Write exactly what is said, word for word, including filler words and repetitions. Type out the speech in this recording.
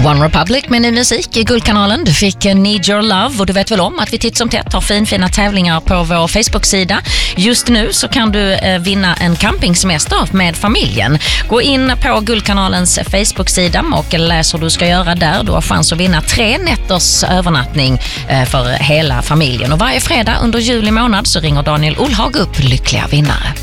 One Republic med ny musik i Guldkanalen. Du fick Need Your Love och du vet väl om att vi titt som tätt har fin, fina tävlingar på vår Facebook-sida. Just nu så kan du eh, vinna en campingsemester med familjen. Gå in på Guldkanalens Facebook-sida och läs hur du ska göra där. Du har chans att vinna tre nätters övernattning eh, för hela familjen. Och varje fredag under juli månad så ringer Daniel Olhag upp lyckliga vinnare.